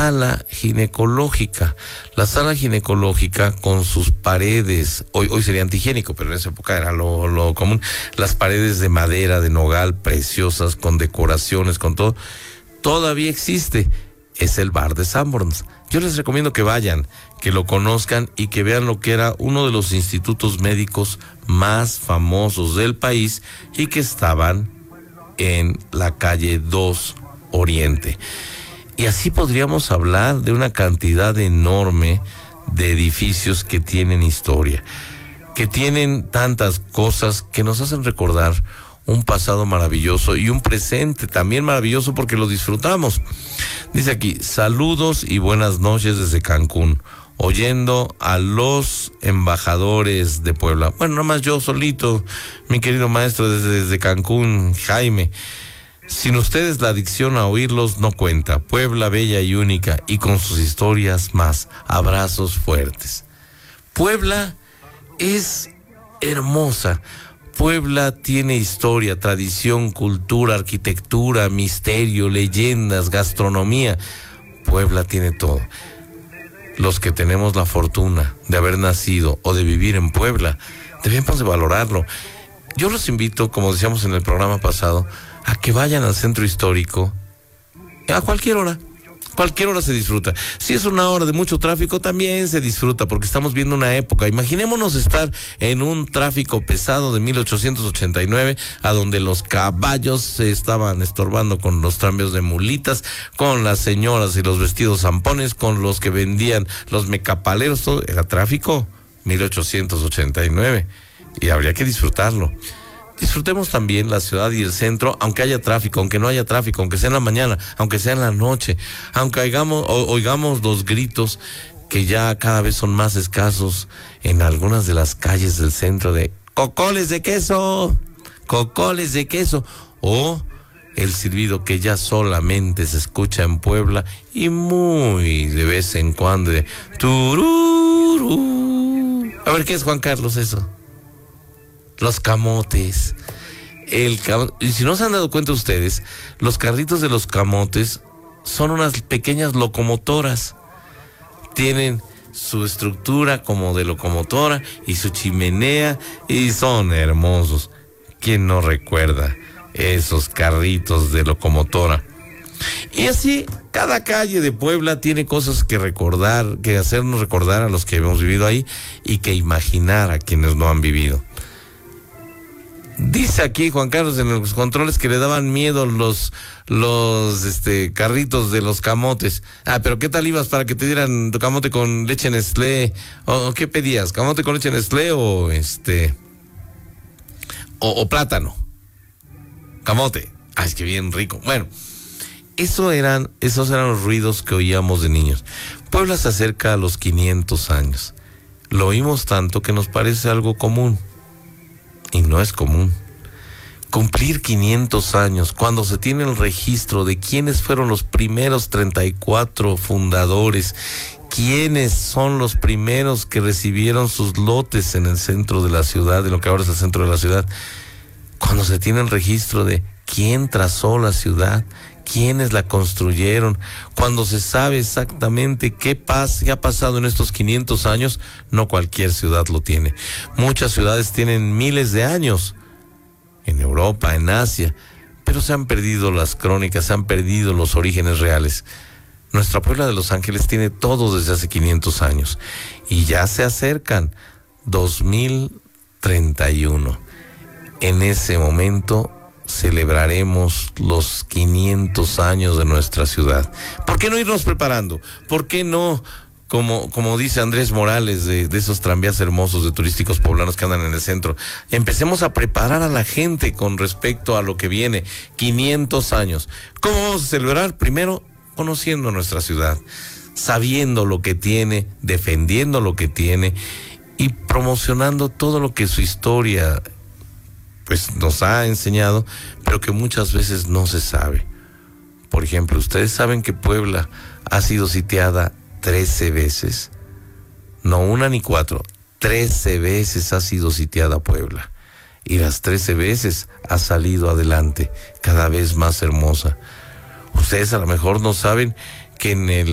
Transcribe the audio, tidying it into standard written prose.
sala ginecológica. La sala ginecológica con sus paredes, hoy sería antihigiénico, pero en esa época era lo común, las paredes de madera, de nogal, preciosas, con decoraciones, con todo, todavía existe. Es el bar de Sanborns. Yo les recomiendo que vayan, que lo conozcan y que vean lo que era uno de los institutos médicos más famosos del país y que estaban en la calle 2 Oriente. Y así podríamos hablar de una cantidad enorme de edificios que tienen historia, que tienen tantas cosas que nos hacen recordar un pasado maravilloso y un presente también maravilloso porque lo disfrutamos. Dice aquí, saludos y buenas noches desde Cancún, oyendo a los embajadores de Puebla. Bueno, nomás yo solito, mi querido maestro desde Cancún, Jaime. Sin ustedes la adicción a oírlos no cuenta. Puebla bella y única y con sus historias más. Abrazos fuertes. Puebla es hermosa. Puebla tiene historia, tradición, cultura, arquitectura, misterio, leyendas, gastronomía. Puebla tiene todo. Los que tenemos la fortuna de haber nacido o de vivir en Puebla, debemos de valorarlo. Yo los invito, como decíamos en el programa pasado, a que vayan al centro histórico a cualquier hora. Cualquier hora se disfruta. Si es una hora de mucho tráfico, también se disfruta, porque estamos viendo una época. Imaginémonos estar en un tráfico pesado de 1889, a donde los caballos se estaban estorbando con los tranvíos de mulitas, con las señoras y los vestidos zampones, con los que vendían los mecapaleros, todo era tráfico, 1889, y habría que disfrutarlo. Disfrutemos también la ciudad y el centro, aunque haya tráfico, aunque no haya tráfico, aunque sea en la mañana, aunque sea en la noche, aunque oigamos los gritos que ya cada vez son más escasos en algunas de las calles del centro de cocoles de queso, o el silbido que ya solamente se escucha en Puebla y muy de vez en cuando de tururú. A ver, ¿qué es, Juan Carlos, eso? Los camotes. Y si no se han dado cuenta ustedes, los carritos de los camotes son unas pequeñas locomotoras. Tienen su estructura como de locomotora y su chimenea y son hermosos. ¿Quién no recuerda esos carritos de locomotora? Y así, cada calle de Puebla tiene cosas que recordar, que hacernos recordar a los que hemos vivido ahí y que imaginar a quienes no han vivido. Dice aquí Juan Carlos en los controles que le daban miedo los carritos de los camotes. Pero ¿qué tal ibas para que te dieran tu camote con leche Nestlé? ¿O qué pedías? ¿Camote con leche Nestlé o plátano? Camote. Es que bien rico. Bueno, esos eran los ruidos que oíamos de niños. Puebla se acerca a los 500 años. Lo oímos tanto que nos parece algo común. Y no es común. Cumplir 500 años, cuando se tiene el registro de quiénes fueron los primeros 34 fundadores, quiénes son los primeros que recibieron sus lotes en el centro de la ciudad, en lo que ahora es el centro de la ciudad, cuando se tiene el registro de quién trazó la ciudad, quiénes la construyeron, cuando se sabe exactamente qué ha pasado en estos 500 años, no cualquier ciudad lo tiene. Muchas ciudades tienen miles de años, en Europa, en Asia, pero se han perdido las crónicas, se han perdido los orígenes reales. Nuestra Puebla de Los Ángeles tiene todo desde hace 500 años, y ya se acercan 2031. En ese momento celebraremos los 500 años de nuestra ciudad. ¿Por qué no irnos preparando? ¿Por qué no, como dice Andrés Morales, de esos tranvías hermosos de turísticos poblanos que andan en el centro, empecemos a preparar a la gente con respecto a lo que viene? 500 años. ¿Cómo vamos a celebrar? Primero, conociendo nuestra ciudad, sabiendo lo que tiene, defendiendo lo que tiene y promocionando todo lo que su historia pues nos ha enseñado, pero que muchas veces no se sabe. Por ejemplo, ustedes saben que Puebla ha sido sitiada 13 veces, no una ni cuatro, 13 veces ha sido sitiada Puebla, y las 13 veces ha salido adelante, cada vez más hermosa. Ustedes a lo mejor no saben que en el